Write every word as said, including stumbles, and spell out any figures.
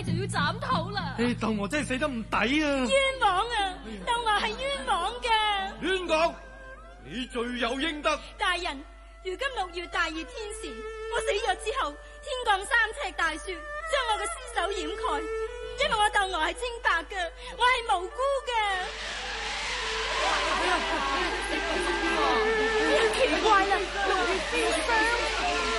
就要斬頭啦。 誒，竇娥真係死得唔抵啊！ 冤枉啊！竇娥係冤枉嘅。 亂講，你罪有應得。 大人，如今六月大熱天時，我死咗之後，天降三尺大雪，將我嘅屍首掩蓋。因為我竇娥係清白嘅，我係無辜嘅。